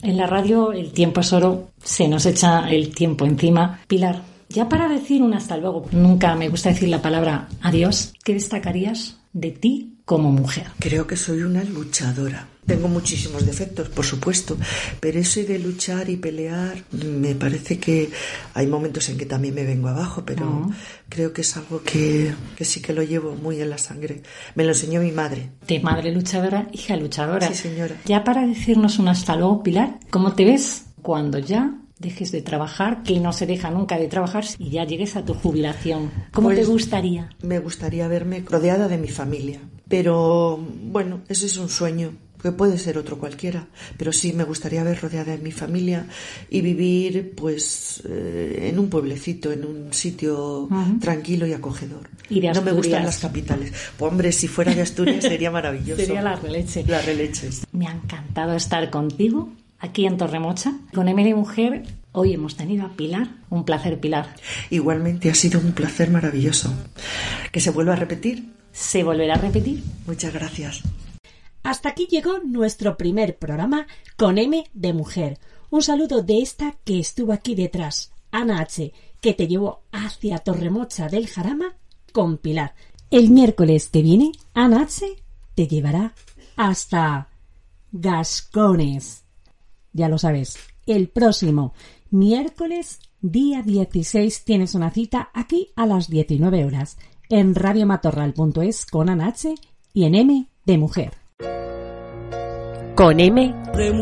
En la radio el tiempo es oro, se nos echa el tiempo encima. Pilar, ya para decir un hasta luego, nunca me gusta decir la palabra adiós, ¿qué destacarías de ti como mujer? Creo que soy una luchadora. Tengo muchísimos defectos, por supuesto, pero eso de luchar y pelear, me parece que hay momentos en que también me vengo abajo, pero creo que es algo que sí que lo llevo muy en la sangre. Me lo enseñó mi madre. De madre luchadora, hija luchadora. Sí, señora. Ya para decirnos un hasta luego, Pilar, ¿cómo te ves cuando ya dejes de trabajar, que no se deja nunca de trabajar, y ya llegues a tu jubilación? ¿Cómo te gustaría? Me gustaría verme rodeada de mi familia, pero bueno, ese es un sueño, que puede ser otro cualquiera, pero sí me gustaría ver rodeada de mi familia y vivir pues en un pueblecito, en un sitio tranquilo y acogedor. ¿Y de Asturias? No me gustan las capitales. Pues, hombre, si fuera de Asturias sería maravilloso. Sería la releche. La releche. Me ha encantado estar contigo aquí en Torremocha. Con M de Mujer hoy hemos tenido a Pilar. Un placer, Pilar. Igualmente, ha sido un placer maravilloso. ¿Que se vuelva a repetir? Se volverá a repetir. Muchas gracias. Hasta aquí llegó nuestro primer programa con M de Mujer. Un saludo de esta que estuvo aquí detrás, Ana H., que te llevó hacia Torremocha del Jarama con Pilar. El miércoles que viene, Ana H. te llevará hasta Gascones. Ya lo sabes, el próximo miércoles, día 16, tienes una cita aquí a las 19 horas en radiomatorral.es con Ana H. y en M de Mujer. Con M